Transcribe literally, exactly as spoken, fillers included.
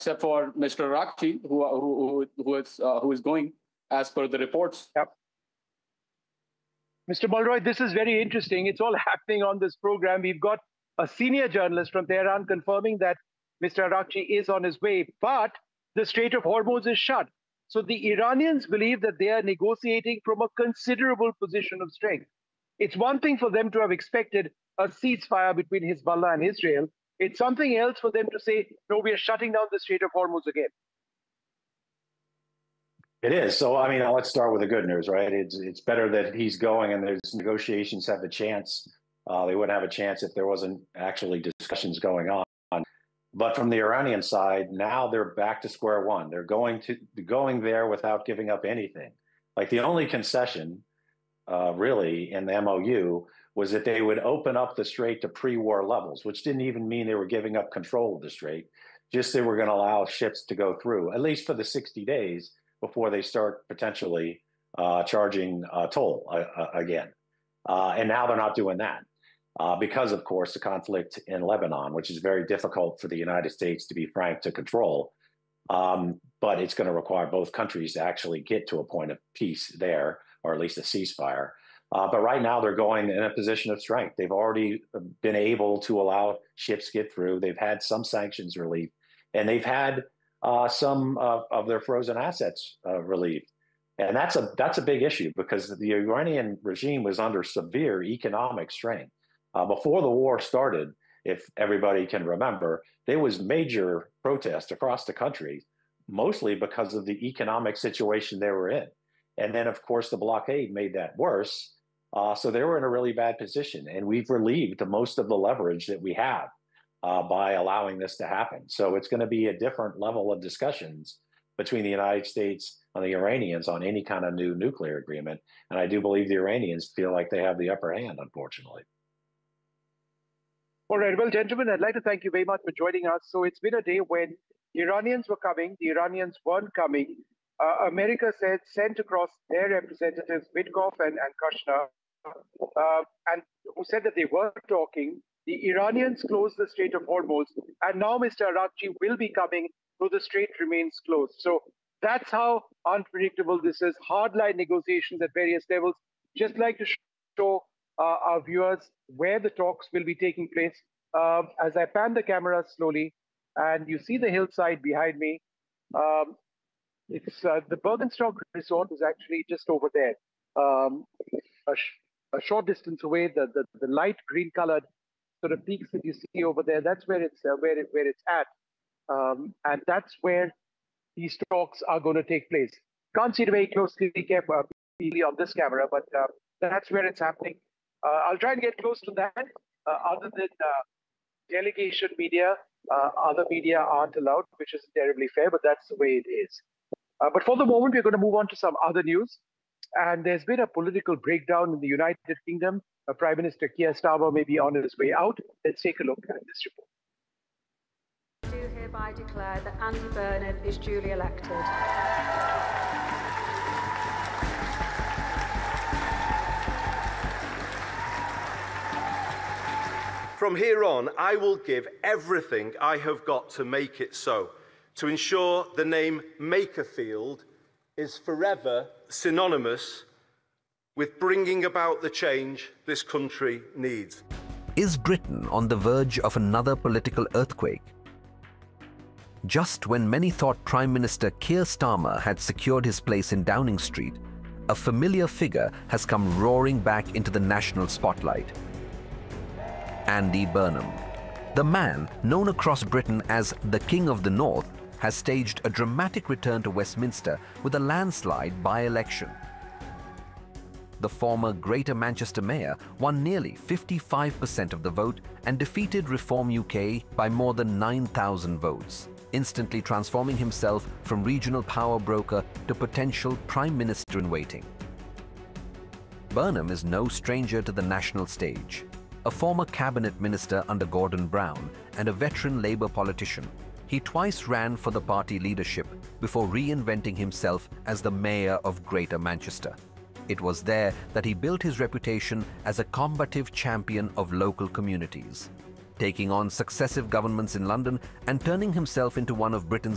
except for Mister Arakchi, who who who is uh, who is going as per the reports. Yep. Mister Mulroy, this is very interesting. It's all happening on this program. We've got a senior journalist from Tehran confirming that Mister Arakchi is on his way, but the Strait of Hormuz is shut. So the Iranians believe that they are negotiating from a considerable position of strength. It's one thing for them to have expected a ceasefire between Hezbollah and Israel. It's something else for them to say, no, we are shutting down the Strait of Hormuz again. It is. So, I mean, let's start with the good news, right? It's it's better that he's going and there's negotiations have a chance. Uh, they wouldn't have a chance if there wasn't actually discussions going on. But from the Iranian side, now they're back to square one. They're going to going there without giving up anything. Like the only concession, uh, really, in the M O U was that they would open up the strait to pre-war levels, which didn't even mean they were giving up control of the strait. Just they were going to allow ships to go through, at least for the sixty days before they start potentially uh, charging uh, toll uh, again. Uh, and now they're not doing that. Uh, because, of course, the conflict in Lebanon, which is very difficult for the United States, to be frank, to control. Um, but it's going to require both countries to actually get to a point of peace there, or at least a ceasefire. Uh, but right now, they're going in a position of strength. They've already been able to allow ships get through. They've had some sanctions relief, and they've had uh, some uh, of their frozen assets uh, relieved. And that's a that's a big issue because the Iranian regime was under severe economic strain. Uh, before the war started, if everybody can remember, there was major protest across the country, mostly because of the economic situation they were in. And then, of course, the blockade made that worse. Uh, so they were in a really bad position. And we've relieved most of the leverage that we have uh, by allowing this to happen. So it's going to be a different level of discussions between the United States and the Iranians on any kind of new nuclear agreement. And I do believe the Iranians feel like they have the upper hand, unfortunately. All right. Well, gentlemen, I'd like to thank you very much for joining us. So it's been a day when the Iranians were coming, the Iranians weren't coming. Uh, America said sent across their representatives, Witkoff and, and Kushner, uh, and who said that they were talking. The Iranians closed the Strait of Hormuz, and now Mister Arakchi will be coming, though the strait remains closed. So that's how unpredictable this is. Hardline negotiations at various levels. Just like to show Uh, our viewers where the talks will be taking place. Uh, as I pan the camera slowly, and you see the hillside behind me, um, it's uh, the Bergenstock Resort is actually just over there, um, a, sh a short distance away. The, the the light green colored sort of peaks that you see over there, that's where it's uh, where it where it's at, um, and that's where these talks are going to take place. Can't see it very closely uh, on this camera, but uh, that's where it's happening. Uh, I'll try and get close to that. Uh, other than uh, delegation media, uh, other media aren't allowed, which is terribly fair, but that's the way it is. Uh, but for the moment, we're going to move on to some other news. And there's been a political breakdown in the United Kingdom. Uh, Prime Minister Keir Starmer may be on his way out. Let's take a look at this report. I do hereby declare that Andy Burnham is duly elected. From here on, I will give everything I have got to make it so, to ensure the name Makerfield is forever synonymous with bringing about the change this country needs. Is Britain on the verge of another political earthquake? Just when many thought Prime Minister Keir Starmer had secured his place in Downing Street, a familiar figure has come roaring back into the national spotlight. Andy Burnham. The man, known across Britain as the King of the North, has staged a dramatic return to Westminster with a landslide by-election. The former Greater Manchester Mayor won nearly fifty-five percent of the vote and defeated Reform U K by more than nine thousand votes, instantly transforming himself from regional power broker to potential Prime Minister-in-waiting. Burnham is no stranger to the national stage. A former cabinet minister under Gordon Brown and a veteran Labour politician, he twice ran for the party leadership before reinventing himself as the mayor of Greater Manchester. It was there that he built his reputation as a combative champion of local communities, taking on successive governments in London and turning himself into one of Britain's